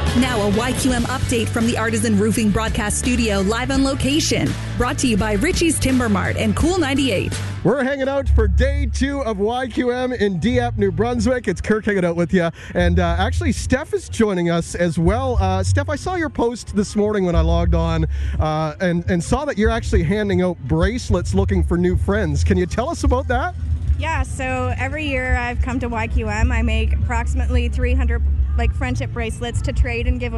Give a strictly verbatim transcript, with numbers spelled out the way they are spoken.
Now a Y Q M update from the Artisan Roofing Broadcast Studio live on location. Brought to you by Richie's Timber Mart and Cool ninety-eight. We're hanging out for day two of Y Q M in Dieppe, New Brunswick. It's Kirk hanging out with you. And uh, actually, Steph is joining us as well. Uh, Steph, I saw your post this morning when I logged on uh, and, and saw that you're actually handing out bracelets looking for new friends. Can you tell us about that? Yeah, so every year I've come to Y Q M. I make approximately three hundred like friendship bracelets to trade and give